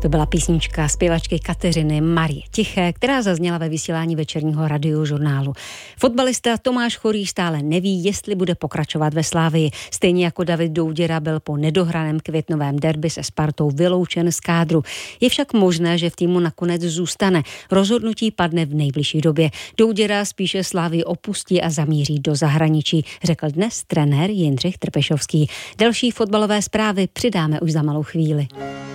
To byla písnička zpěvačky Kateřiny Marie Tiché, která zazněla ve vysílání večerního radiožurnálu. Fotbalista Tomáš Chorý stále neví, jestli bude pokračovat ve Slavii. Stejně jako David Douděra byl po nedohraném květnovém derby se Spartou vyloučen z kádru. Je však možné, že v týmu nakonec zůstane. Rozhodnutí padne v nejbližší době. Douděra spíše Slavii opustí a zamíří do zahraničí, řekl dnes trenér Jindřich Trpešovský. Další fotbalové zprávy přidáme už za malou chvíli.